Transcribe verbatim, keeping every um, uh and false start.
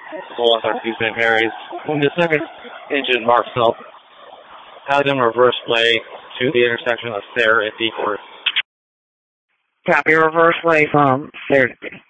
Full S R two Saint Mary's. When the second engine marks up, have them reverse lay to the intersection of Sayre and Decorus. Copy, reverse lay from Sayre.